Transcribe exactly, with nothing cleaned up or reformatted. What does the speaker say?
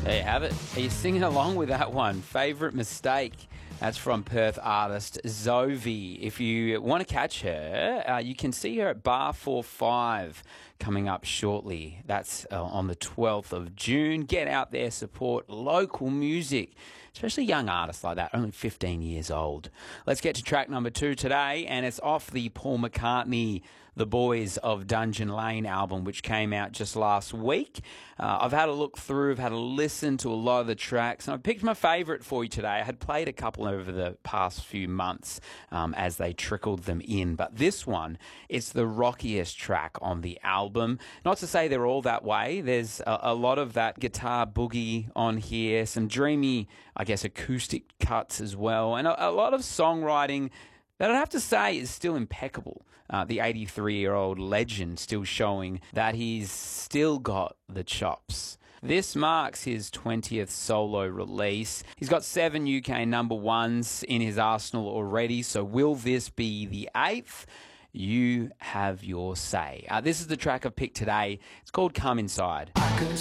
There you have it. Are you singing along with that one? Favourite Mistake. That's from Perth artist Zovi. If you want to catch her, uh, you can see her at Bar forty-five coming up shortly. That's uh, on the twelfth of June. Get out there, support local music, especially young artists like that, only fifteen years old. Let's get to track number two today, and it's off the Paul McCartney The Boys of Dungeon Lane album, which came out just last week. Uh, I've had a look through, I've had a listen to a lot of the tracks, and I've picked my favourite for you today. I had played a couple over the past few months um, as they trickled them in, but this one, it's the rockiest track on the album. Not to say they're all that way. There's a, a lot of that guitar boogie on here, some dreamy, I guess, acoustic cuts as well, and a, a lot of songwriting that I'd have to say is still impeccable. Uh, the eighty-three-year-old legend still showing that he's still got the chops. This marks his twentieth solo release. He's got seven U K number ones in his arsenal already, so will this be the eighth? You have your say. Uh, this is the track I've picked today. It's called Come Inside.